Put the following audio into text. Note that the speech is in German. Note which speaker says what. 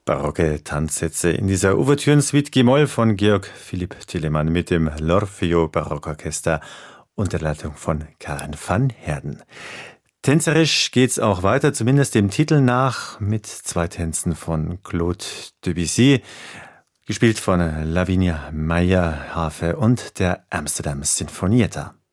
Speaker 1: Barocke Tanzsätze in dieser Ouvertüren-Suite G-Moll von Georg Philipp Telemann mit dem L'Orfeo Barockorchester unter der Leitung von Karin van Heerden. Tänzerisch geht's auch weiter, zumindest dem Titel nach, mit 2 Tänzen von Claude Debussy, gespielt von Lavinia Meijer-Harfe und der Amsterdam Sinfonietta.